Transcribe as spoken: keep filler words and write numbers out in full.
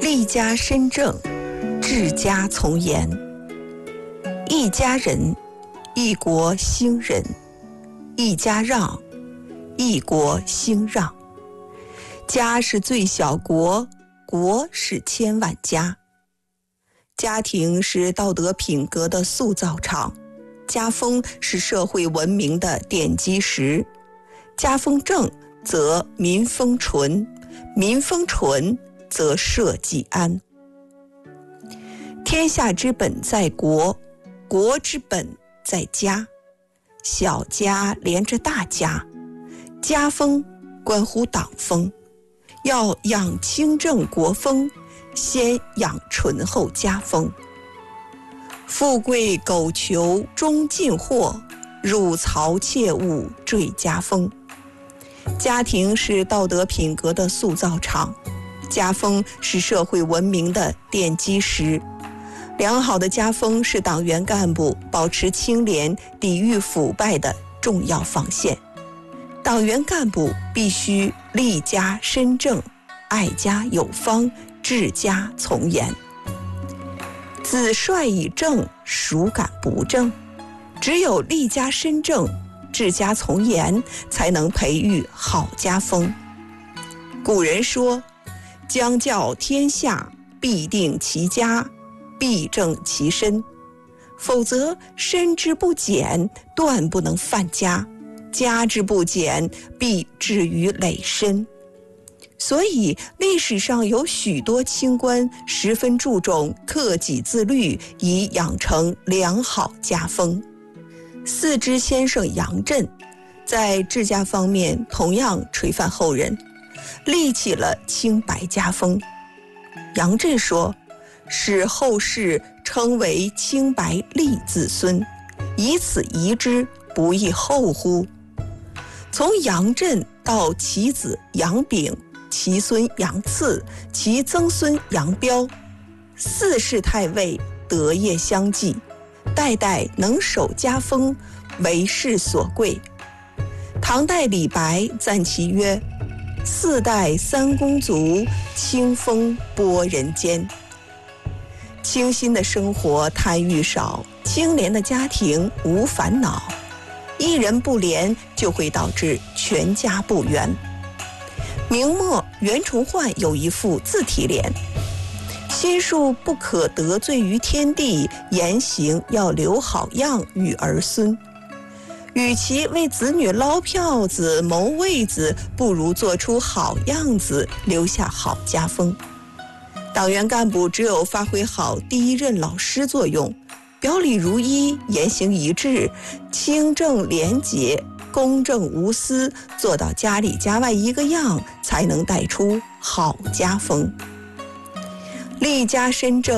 立家身正，治家从严。一家人，一国兴仁；一家让，一国兴让。家是最小国，国是千万家。家庭是道德品格的塑造场，家风是社会文明的奠基石。家风正，则民风淳；民风淳，则社稷安。天下之本在国，国之本在家。小家连着大家，家风关乎党风。要养清正国风，先养醇厚家风。富贵苟求终尽祸，入曹切勿坠家风。家庭是道德品格的塑造场，家风是社会文明的奠基石。良好的家风是党员干部保持清廉、抵御腐败的重要防线。党员干部必须立家身正，爱家有方，治家从严。子帅以正，孰敢不正？只有立家身正，治家从严，才能培育好家风。古人说，将教天下，必定其家，必正其身。否则身之不检，断不能犯家；家之不检，必至于累身。所以历史上有许多清官十分注重克己自律，以养成良好家风。四之先生杨震在治家方面同样垂范后人，立起了清白家风。杨震说，使后世称为清白立子孙，以此遗之，不亦后乎？从杨震到其子杨炳，其孙杨赐，其曾孙杨彪，四世太尉德业相继，代代能守家风，为世所贵。唐代李白赞其曰：四代三公族，清风拨人间。清新的生活贪欲少，清廉的家庭无烦恼。一人不廉，就会导致全家不圆。明末袁崇焕有一副自题联：心术不可得罪于天地，言行要留好样与儿孙。与其为子女捞票子谋位子，不如做出好样子，留下好家风。党员干部只有发挥好第一任老师作用，表里如一，言行一致，清正廉洁，公正无私，做到家里家外一个样，才能带出好家风。立家身正，